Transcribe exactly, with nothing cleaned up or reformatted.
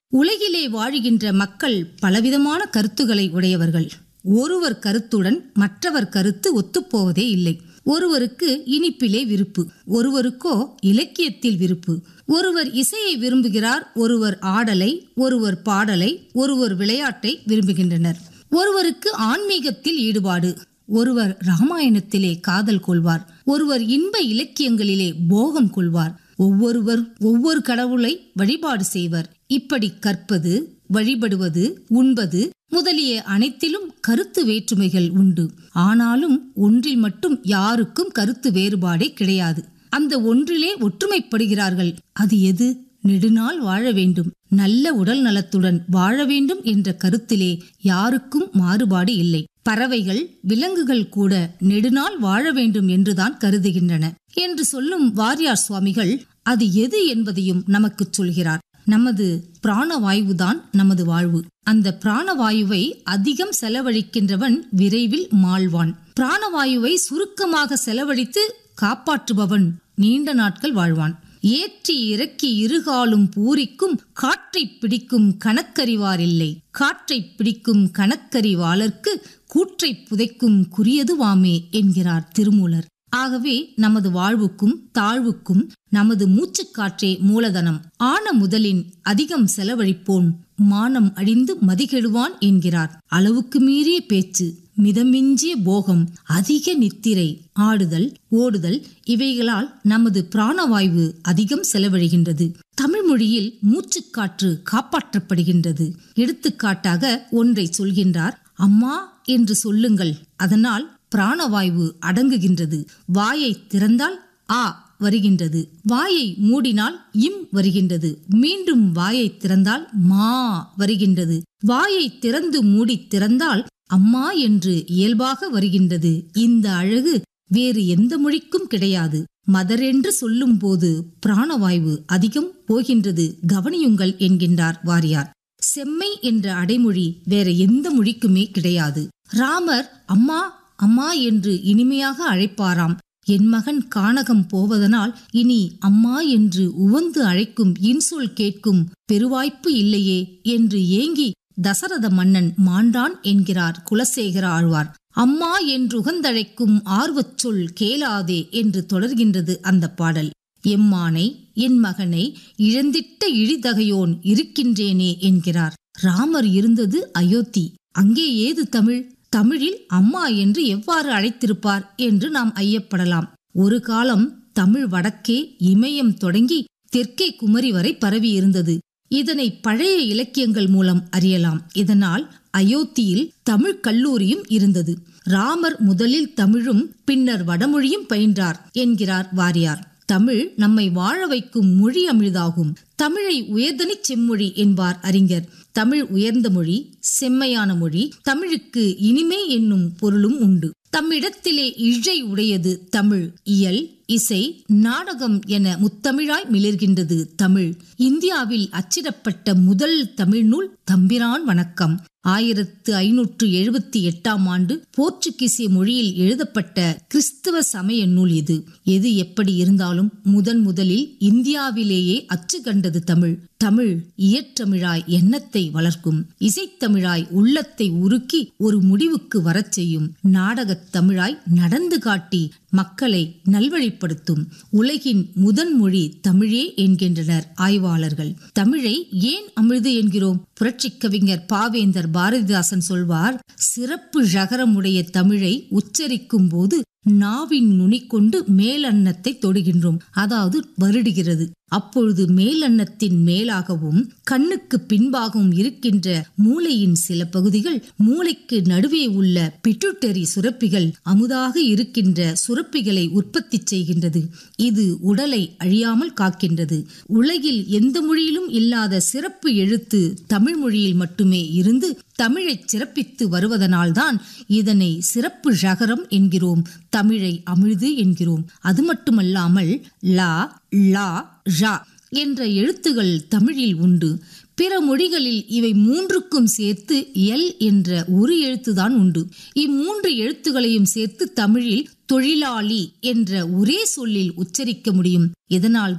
உலகிலே வாழுகின்ற மக்கள் பலவிதமான கருத்துக்களை உடையவர்கள். ஒருவர் கருத்துடன் மற்றவர் கருத்து ஒத்துப்போவதே இல்லை. ஒருவருக்கு இனிப்பிலே விருப்பு, ஒருவருக்கோ இலக்கியத்தில் விருப்பு. ஒருவர் இசையை விரும்புகிறார், ஒருவர் ஆடலை, ஒருவர் பாடலை, ஒருவர் விளையாட்டை விரும்புகின்றனர். ஒருவருக்கு ஆன்மீகத்தில் ஈடுபாடு, ஒருவர் ராமாயணத்திலே காதல் கொள்வார், ஒருவர் இன்ப இலக்கியங்களிலே போகம் கொள்வார். ஒவ்வொருவர் ஒவ்வொரு கடவுளை வழிபாடு செய்வர். இப்படி கற்பது, வழிபடுவது, உண்பது முதலிய அனைத்திலும் கருத்து வேற்றுமைகள் உண்டு. ஆனாலும் ஒன்றில் மட்டும் யாருக்கும் கருத்து வேறுபாடே கிடையாது. அந்த ஒன்றிலே ஒற்றுமைப்படுகிறார்கள். அது எது? நெடுநாள் வாழ வேண்டும், நல்ல உடல் நலத்துடன் வாழ வேண்டும் என்ற கருத்திலே யாருக்கும் மாறுபாடு இல்லை. பறவைகள், விலங்குகள் கூட நெடுநாள் வாழ வேண்டும் என்றுதான் கருதுகின்றன என்று சொல்லும் வாரியார் சுவாமிகள் அது எது என்பதையும் நமக்கு சொல்கிறார். நமது பிராணவாயுதான் நமது வாழ்வு. அந்த பிராணவாயுவை அதிகம் செலவழிக்கின்றவன் விரைவில் மாழ்வான். பிராணவாயுவை சுருக்கமாக செலவழித்து காப்பாற்றுபவன் நீண்ட நாட்கள் வாழ்வான். ஏற்றி இறக்கி இருகாலும் பூரிக்கும் காற்றை பிடிக்கும் கணக்கறிவார் இல்லை. காற்றை பிடிக்கும் கணக்கறிவாளர்க்கு கூற்றை புதைக்கும் குறியதுவாமே என்கிறார் திருமூலர். ஆகவே நமது வாழ்வுக்கும் தாழ்வுக்கும் நமது மூச்சுக்காற்றே மூலதனம். ஆன முதலின் அதிகம் செலவழிப்போன் மானம் அழிந்து மதிகெடுவான் என்கிறார். அளவுக்கு மீறிய பேச்சு, மிதமிஞ்சிய போகம், அதிக நித்திரை, ஆடுதல், ஓடுதல் இவைகளால் நமது பிராணவாயு அதிகம் செலவழிகின்றது. தமிழ் மொழியில் மூச்சுக்காற்று காப்பாற்றப்படுகின்றது. எடுத்துக்காட்டாக ஒன்றை சொல்கின்றார். அம்மா என்று சொல்லுங்கள், அதனால் பிராணவாயு அடங்குகின்றது. வாயை திறந்தால் ஆ வருகின்றது, வாயை மூடினால் இம் வருகின்றது, மீண்டும் வாயை திறந்தால் மா வருகின்றது, வாயை திறந்து மூடி திறந்தால் அம்மா என்று இயல்பாக வருகின்றது. இந்த அழகு வேறு எந்த மொழிக்கும் கிடையாது. மதர் என்று சொல்லும் போது பிராணவாயு அதிகம் போகின்றது, கவனியுங்கள் என்கின்றார் வாரியார். செம்மை என்ற அடைமொழி வேற எந்த மொழிக்குமே கிடையாது. ராமர் அம்மா அம்மா என்று இனிமையாக அழைப்பாராம். என் மகன் கானகம் போவதனால் இனி அம்மா என்று உவந்து அழைக்கும் இன்சொல் கேட்கும் பெருவாய்ப்பு இல்லையே என்று ஏங்கி தசரத மன்னன் மாண்டான் என்கிறார் குலசேகர ஆழ்வார். அம்மா என்று உகந்தழைக்கும் ஆர்வச் சொல் கேளாதே என்று தொடர்கின்றது அந்த பாடல். எம்மானை என் மகனை இழந்திட்ட இழிதகையோன் இருக்கின்றேனே என்கிறார். ராமர் இருந்தது அயோத்தி, அங்கே ஏது தமிழ்? தமிழில் அம்மா என்று எவ்வாறு அழைத்திருப்பார் என்று நாம் ஐயப்படலாம். ஒரு காலம் தமிழ் வடக்கே இமயம் தொடங்கி தெற்கே குமரி வரை பரவி இருந்தது. இதனை பழைய இலக்கியங்கள் மூலம் அறியலாம். இதனால் அயோத்தியில் தமிழ் கல்லூரியும் இருந்தது. ராமர் முதலில் தமிழும் பின்னர் வடமொழியும் பயின்றார் என்கிறார் வாரியார். தமிழ் நம்மை வாழ வைக்கும் மொழி அமிழ்தாகும். தமிழை உயர்தனி செம்மொழி என்பார் அறிஞர். தமிழ் உயர்ந்த மொழி, செம்மையான மொழி. தமிழுக்கு இனிமை என்னும் பொருளும் உண்டு. தம்மிடத்திலே இழை உடையது தமிழ். இயல், இசை, நாடகம் என முத்தமிழாய் மிளர்கின்றது தமிழ். இந்தியாவில் அச்சிடப்பட்ட முதல் தமிழ் நூல் தம்பிரான் வணக்கம். ஆயிரத்து ஐநூற்று எழுபத்தி எட்டாம் ஆண்டு போர்ச்சுகீசிய மொழியில் எழுதப்பட்ட கிறிஸ்தவ சமய நூல் இது. எது எப்படி இருந்தாலும் முதன் முதலில் இந்தியாவிலேயே அச்சு கண்டது தமிழ். தமிழ் இயற்றமிழாய் எண்ணத்தை வளர்க்கும், இசைத்தமிழாய் உள்ளத்தை உருக்கி ஒரு முடிவுக்கு வரச் செய்யும், நாடகத் தமிழாய் நடந்து காட்டி மக்களை நல்வழிப்படுத்தும். உலகின் முதன் மொழி தமிழே என்கின்றனர் ஆய்வாளர்கள். தமிழை ஏன் அமிழ்து என்கிறோம்? புரட்சிக் கவிஞர் பாவேந்தர் பாரதிதாசன் சொல்வார், சிறப்பு ழகரமுடைய தமிழை உச்சரிக்கும் போது நாவின் நுனி கொண்டு மேலன்னத்தை தொடுகின்றோம், அதாவது வருடுகிறது. அப்பொழுது மேலன்னத்தின் மேலாகவும் கண்ணுக்கு பின்பாகவும் இருக்கின்ற மூளையின் சில பகுதிகள், மூளைக்கு நடுவே உள்ள பிட்யூட்டரி சுரப்பிகள் அமுதாக இருக்கின்ற சுரப்பிகளை உற்பத்தி செய்கின்றது. இது உடலை அழியாமல் காக்கின்றது. உலகில் எந்த மொழியிலும் இல்லாத சிறப்பு எழுத்து தமிழ் மொழியில் மட்டுமே இருந்து தமிழை சிறப்பித்து வருவதனால்தான் இதனை சிறப்பு ழகரம் என்கிறோம், தமிழை அமிழ்து என்கிறோம். அது மட்டுமல்லாமல் லா, லா, ழா என்ற எழுத்துகள் தமிழில் உண்டு. பிற மொழிகளில் இவை மூன்றுக்கும் சேர்த்து எல் என்ற ஒரு எழுத்துதான் உண்டு. இம்மூன்று எழுத்துகளையும் சேர்த்து தமிழில் தொழிலாளி என்ற ஒரே சொல்லில் உச்சரிக்க முடியும். இதனால்